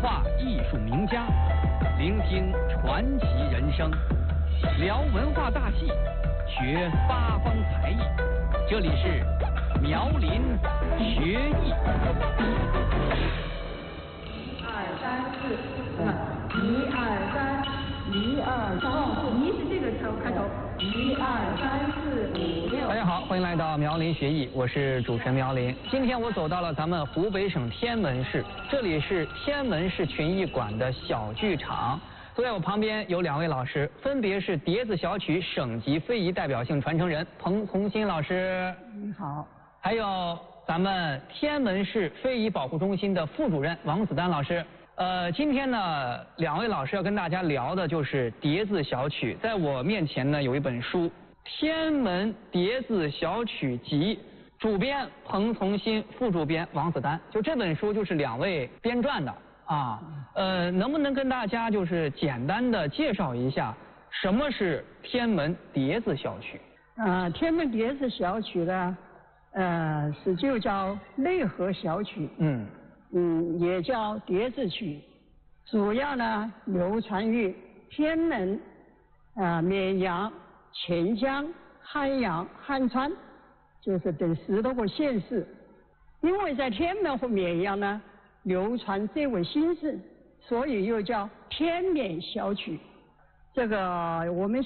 话艺术名家，聆听传奇人生，聊文化大戏，学八方才艺。这里是苗林学艺。 1、2、3、4，1、2、3，1、2、3，哦，你是这个开头。1、2、3、4、5、6。 大家好，欢迎来到苗林学艺，我是主持人苗林。今天我走到了咱们湖北省天门市，这里是天门市群艺馆的小剧场。坐在我旁边有2位老师，分别是碟子小曲省级非遗代表性传承人彭从新老师， 你好。 还有咱们天门市非遗保护中心的副主任王子丹老师。今天呢，2位老师要跟大家聊的就是碟子小曲。在我面前呢有一本书《天门碟子小曲集》，主编彭从新，副主编王子丹。就这本书就是2位编撰的啊。能不能跟大家就是简单的介绍一下什么是天门碟子小曲？ 天门碟子小曲呢，就叫内河小曲。也叫碟子曲，主要呢流传于天门、绵阳、潜江、汉阳、汉川，就是等10多个县市。因为在天门和绵阳呢流传最为兴盛，所以又叫天绵小曲。这个我们